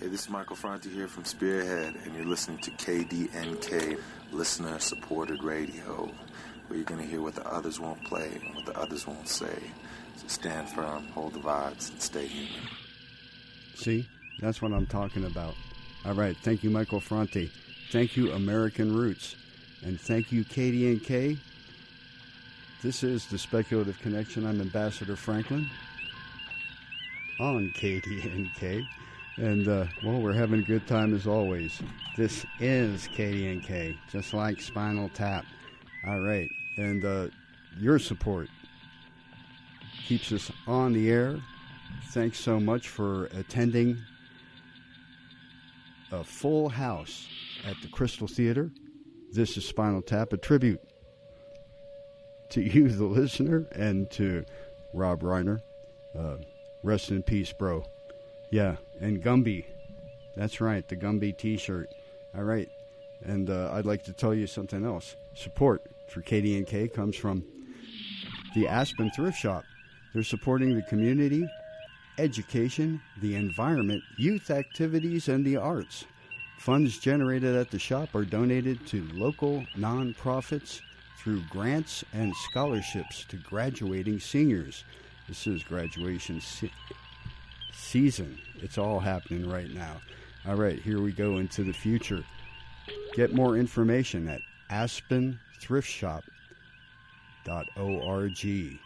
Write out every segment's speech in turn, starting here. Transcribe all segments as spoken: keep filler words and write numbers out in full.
Hey, this is Michael Franti here from Spearhead, and you're listening to K D N K, listener-supported radio, where you're going to hear what the others won't play and what the others won't say. So stand firm, hold the vibes, and stay human. See, that's what I'm talking about. All right, thank you, Michael Franti. Thank you, American Roots. And thank you, K D N K. This is The Speculative Connection. I'm Ambassador Franklin on K D N K. And, uh, well, we're having a good time as always. This is K D N K, just like Spinal Tap. All right. And uh, your support keeps us on the air. Thanks so much for attending a full house at the Crystal Theater. This is Spinal Tap, a tribute to you, the listener, and to Rob Reiner. Uh, rest in peace, bro. Yeah, and Gumby. That's right, the Gumby t-shirt. All right, and uh, I'd like to tell you something else. Support for K D N K comes from the Aspen Thrift Shop. They're supporting the community, education, the environment, youth activities, and the arts. Funds generated at the shop are donated to local nonprofits through grants and scholarships to graduating seniors. This is graduation se- season. It's all happening right now. All right, here we go into the future. Get more information at aspen thrift shop dot org.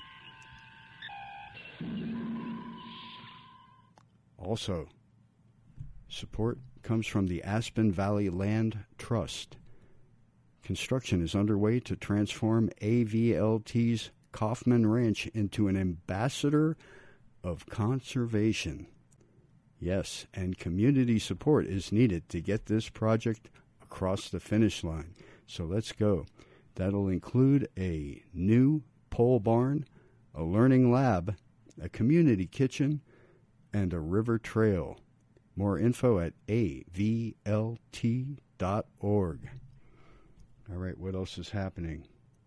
Also, support comes from the Aspen Valley Land Trust. Construction is underway to transform A V L T's Kaufman Ranch into an ambassador of conservation. Yes, and community support is needed to get this project across the finish line. So let's go. That'll include a new pole barn, a learning lab, a community kitchen, and a river trail. More info at A V L T dot org. All right, what else is happening?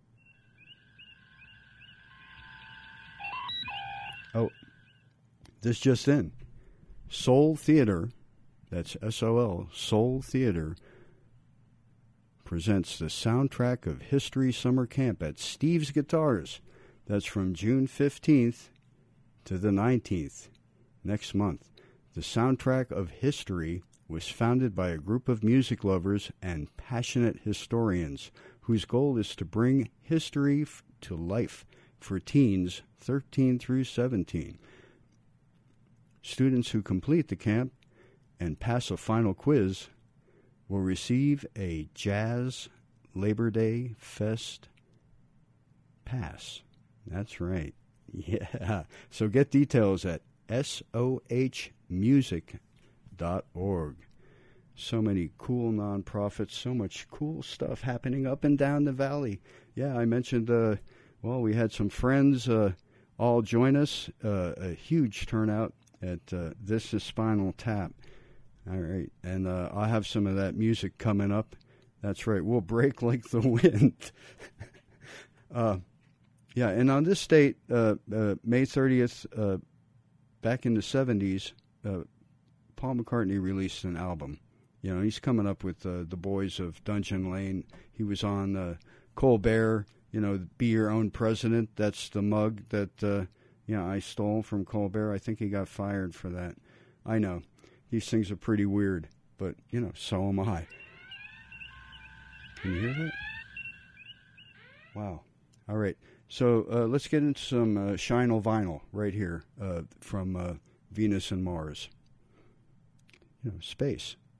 Oh, this just in. Soul Theater, that's S O L, Soul Theater, presents the soundtrack of History Summer Camp at Steve's Guitars. That's from June fifteenth to the nineteenth, next month. The Soundtrack of History was founded by a group of music lovers and passionate historians whose goal is to bring history f- to life for teens thirteen through seventeen. Students who complete the camp and pass a final quiz will receive a Jazz Labor Day Fest pass. That's right. Yeah. So get details at S O H music dot org. So many cool nonprofits, so much cool stuff happening up and down the valley. Yeah, I mentioned, uh, well, we had some friends uh, all join us, uh, a huge turnout at uh, This is Spinal Tap. All right, and uh, I'll have some of that music coming up. That's right, we'll break like the wind. uh, yeah, and on this date, uh, uh, May thirtieth, uh, back in the seventies, uh, Paul McCartney released an album. You know, he's coming up with uh, the boys of Dungeon Lane. He was on uh, Colbert, you know, Be Your Own President. That's the mug that, uh, you know, I stole from Colbert. I think he got fired for that. I know. These things are pretty weird, but, you know, so am I. Can you hear that? Wow. All right. So uh, let's get into some uh, Shino Vinyl right here uh, from uh, Venus and Mars. You know, space.